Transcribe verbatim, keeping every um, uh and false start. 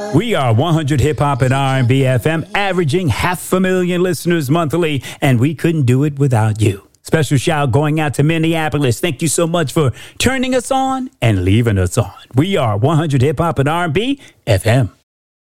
We are one hundred Hip Hop and R and B F M, averaging half a million listeners monthly, and we couldn't do it without you. Special shout going out to Minneapolis. Thank you so much for turning us on and leaving us on. We are one hundred Hip Hop and R and B F M.